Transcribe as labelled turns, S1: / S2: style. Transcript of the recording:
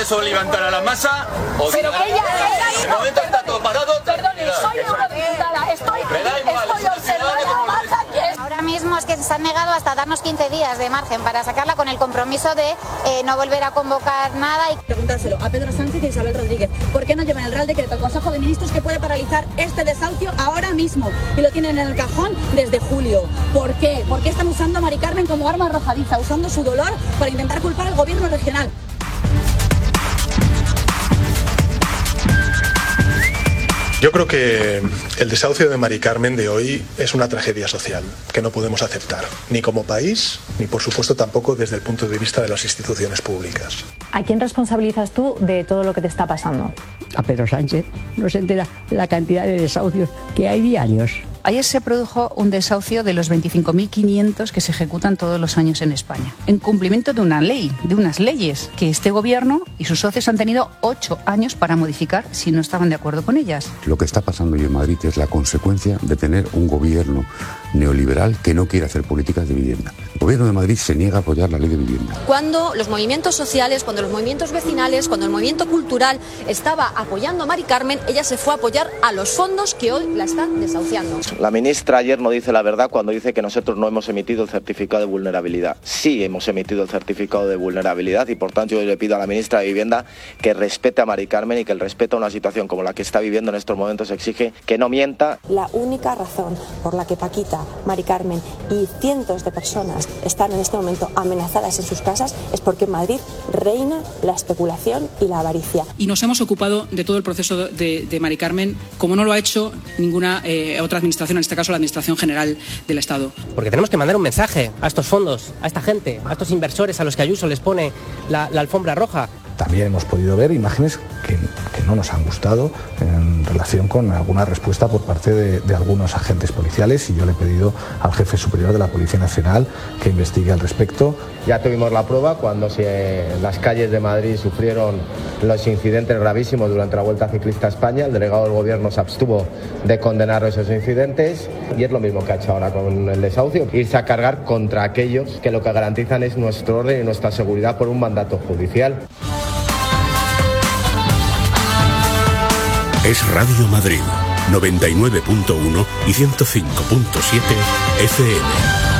S1: eso levantar a la masa o
S2: pero que ella
S1: de momento está todo parado.
S2: Perdone, soy eurodiputada, estoy observando más aquí.
S3: Ahora mismo es que se han negado hasta darnos 15 días de margen para sacarla con el compromiso de no volver a convocar nada.
S4: Preguntárselo a Pedro Sánchez y a Isabel Rodríguez. ¿Por qué no llevan el Real Decreto al Consejo de Ministros que puede paralizar este desahucio ahora mismo? Y lo tienen en el cajón desde julio. ¿Por qué? ¿Por qué están usando a Mari Carmen como arma arrojadiza, usando su dolor para intentar culpar al gobierno regional?
S5: Yo creo que el desahucio de Mari Carmen de hoy es una tragedia social que no podemos aceptar, ni como país, ni por supuesto tampoco desde el punto de vista de las instituciones públicas.
S6: ¿A quién responsabilizas tú de todo lo que te está pasando?
S7: A Pedro Sánchez. No se entera la cantidad de desahucios que hay diarios.
S8: Ayer se produjo un desahucio de los 25.500 que se ejecutan todos los años en España, en cumplimiento de una ley, de unas leyes que este gobierno y sus socios han tenido 8 años para modificar si no estaban de acuerdo con ellas.
S9: Lo que está pasando hoy en Madrid es la consecuencia de tener un gobierno neoliberal que no quiere hacer políticas de vivienda. El gobierno de Madrid se niega a apoyar la ley de vivienda.
S10: Cuando los movimientos sociales, cuando los movimientos vecinales, cuando el movimiento cultural estaba apoyando a Mari Carmen, ella se fue a apoyar a los fondos que hoy la están desahuciando.
S11: La ministra ayer no dice la verdad cuando dice que nosotros no hemos emitido el certificado de vulnerabilidad. Sí hemos emitido el certificado de vulnerabilidad y por tanto yo le pido a la ministra de Vivienda que respete a Mari Carmen y que el respeto a una situación como la que está viviendo en estos momentos exige que no mienta.
S12: La única razón por la que Paquita, Mari Carmen y cientos de personas están en este momento amenazadas en sus casas es porque en Madrid reina la especulación y la avaricia.
S13: Y nos hemos ocupado de todo el proceso de Mari Carmen como no lo ha hecho ninguna otra administración, en este caso la Administración General del Estado.
S14: Porque tenemos que mandar un mensaje a estos fondos, a esta gente, a estos inversores a los que Ayuso les pone la alfombra roja.
S15: También hemos podido ver imágenes que no nos han gustado en relación con alguna respuesta por parte de algunos agentes policiales y yo le he pedido al jefe superior de la Policía Nacional que investigue al respecto.
S16: Ya tuvimos la prueba cuando las calles de Madrid sufrieron los incidentes gravísimos durante la Vuelta Ciclista a España. El delegado del Gobierno se abstuvo de condenar esos incidentes y es lo mismo que ha hecho ahora con el desahucio, irse a cargar contra aquellos que lo que garantizan es nuestro orden y nuestra seguridad por un mandato judicial.
S17: Es Radio Madrid, 99.1 y 105.7 FM.